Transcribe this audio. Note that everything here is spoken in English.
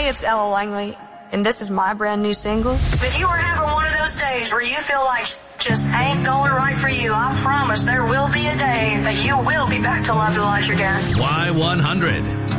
Hey, it's Ella Langley, and this is my brand new single. If you are having one of those days where you feel like just ain't going right for you, I promise there will be a day that you will be back to love your life again. Y100.